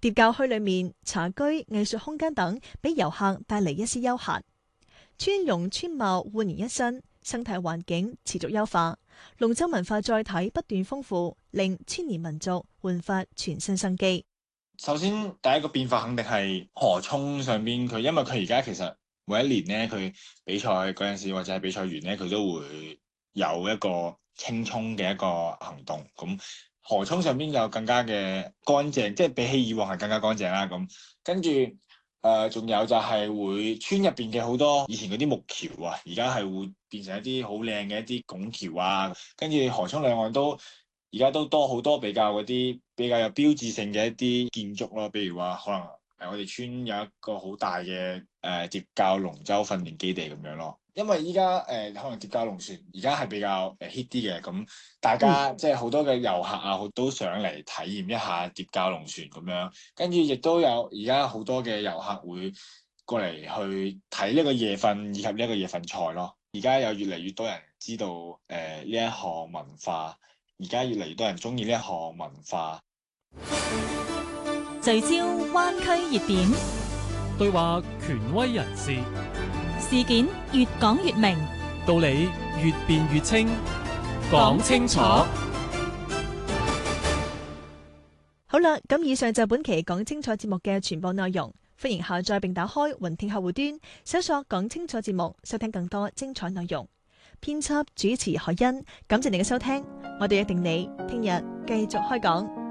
蝶教墟裏面茶居、藝術空間等，俾遊客帶嚟一絲休閒。村容村貌煥然一新，生態環境持續優化，龍舟文化載體不斷豐富，令千年民族煥發全新生機。 首先第一個變化肯定係河涌上邊佢，因為佢而家其實每一年咧，佢比賽嗰陣時或者係比賽完咧，佢都會有一個清沖嘅一個行動。咁河涌上邊就更加嘅乾淨，即係比起以往係更加乾淨啦。咁跟住仲有就係會村入邊嘅好多以前嗰啲木橋啊，而家係會變成一啲好靚嘅一啲拱橋啊。跟住河涌兩岸都而家都多好多比較嗰啲比較有標誌性嘅一啲建築咯，比如話可能我哋村有一個好大嘅蝶教龍舟訓練基地咁樣咯。因為依家可能蝶教龍船而家係比較hit 啲嘅，咁大家即係好多嘅遊客啊，都想嚟體驗一下蝶教龍船咁樣。跟住亦都有而家好多嘅遊客會過嚟去睇呢個夜訓以及呢一個夜訓賽咯。而家有越嚟越多人知道呢一項文化。而家越嚟越多人中意呢一項文化。 聚焦灣區熱點， 對話權威人士， 事件越講越明， 道理越辯越清，講清楚。 好啦，咁以上就本期講清楚節目嘅全部內容。歡迎下載並打開雲聽客戶端，搜索講清楚節目，收聽更多精彩內容。編輯主持海欣，感謝你嘅收聽，我哋約定你聽日繼續開講。